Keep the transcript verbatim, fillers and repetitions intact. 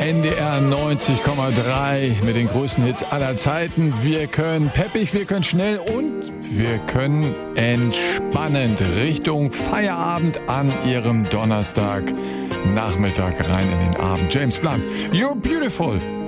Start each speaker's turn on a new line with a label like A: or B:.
A: N D R neunzig Komma drei mit den größten Hits aller Zeiten. Wir können peppig, wir können schnell und wir können entspannend Richtung Feierabend an Ihrem Donnerstagnachmittag rein in den Abend. James Blunt, You're Beautiful.